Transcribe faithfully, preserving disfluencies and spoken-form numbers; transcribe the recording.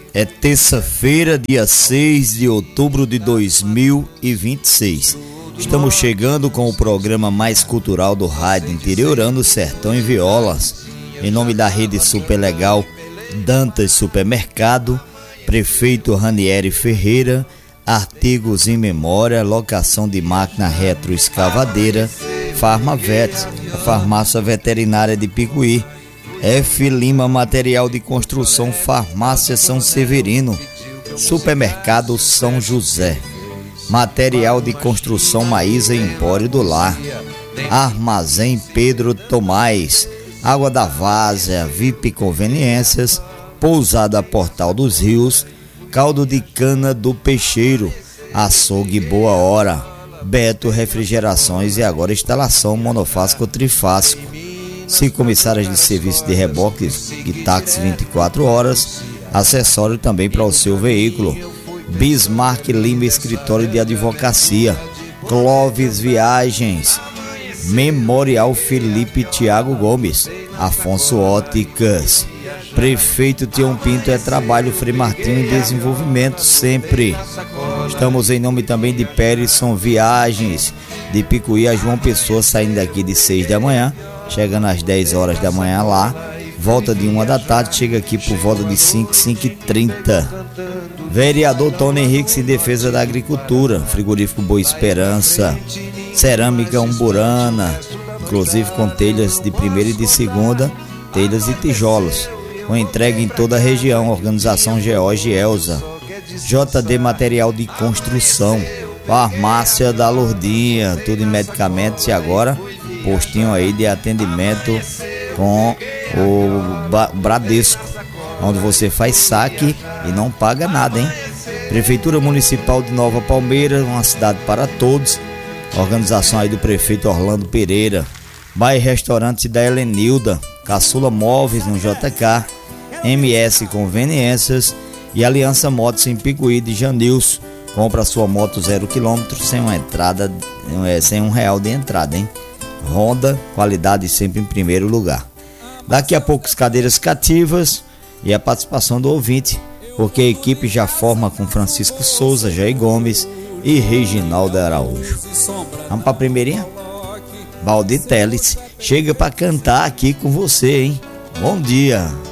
É terça-feira, dia seis de outubro de dois mil e vinte e seis. Estamos chegando com o programa mais cultural do rádio interiorano Sertão em Violas. Em nome da rede Super Legal, Dantas Supermercado, Prefeito Ranieri Ferreira, Artigos em Memória, Locação de Máquina Retroescavadeira, Farmavet, a Farmácia Veterinária de Picuí, F. Lima Material de Construção, Farmácia São Severino, Supermercado São José, Material de Construção Maísa Empório do Lar, Armazém Pedro Tomás, Água da Várzea, V I P Conveniências, Pousada Portal dos Rios, Caldo de Cana do Peixeiro, Açougue Boa Hora, Beto Refrigerações e agora instalação monofásico trifásico. Cinco comissárias de serviço de reboques e táxi vinte e quatro horas, acessório também para o seu veículo. Bismarck Lima Escritório de Advocacia, Clóvis Viagens, Memorial Felipe Tiago Gomes, Afonso Óticas, Prefeito Tião Pinto é Trabalho, Frei Martinho e Desenvolvimento sempre. Estamos em nome também de Perisson Viagens, de Picuí a João Pessoa, saindo daqui de seis da manhã, chegando às dez horas da manhã lá, volta de uma da tarde, chega aqui por volta de cinco, cinco e trinta. Vereador Tony Henriques em defesa da agricultura, frigorífico Boa Esperança, cerâmica Umburana, inclusive com telhas de primeira e de segunda, telhas e tijolos, com entrega em toda a região, organização George Elza, J D Material de Construção, Farmácia da Lourdinha, tudo em medicamentos e agora postinho aí de atendimento com o Bradesco, onde você faz saque e não paga nada, hein? Prefeitura Municipal de Nova Palmeira, uma cidade para todos, organização aí do prefeito Orlando Pereira, Bairro Restaurante da Helenilda, Caçula Móveis no J K, M S Conveniências e Aliança Motos em Picuí de Janilson. Compra sua moto zero quilômetro sem uma entrada, sem um real de entrada, hein? Honda, qualidade sempre em primeiro lugar. Daqui a pouco as cadeiras cativas e a participação do ouvinte, porque a equipe já forma com Francisco Souza, Jair Gomes e Reginaldo Araújo. Vamos para a primeirinha? Valdir Teles chega para cantar aqui com você, hein? Bom dia!